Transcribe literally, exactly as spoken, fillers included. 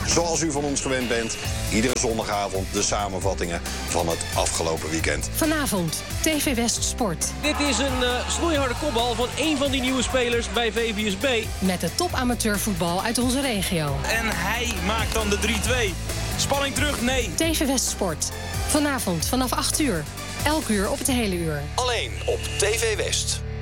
zoals u van ons gewend bent, iedere zondagavond de samenvattingen van het afgelopen weekend. Vanavond, T V West Sport. Dit is een uh, snoeiharde kopbal van één van die nieuwe spelers bij V V S B. Met de top amateurvoetbal uit onze regio. En hij maakt dan de drie twee. Spanning terug? Nee. T V West Sport. Vanavond vanaf acht uur. Elk uur op het hele uur. Alleen op T V West.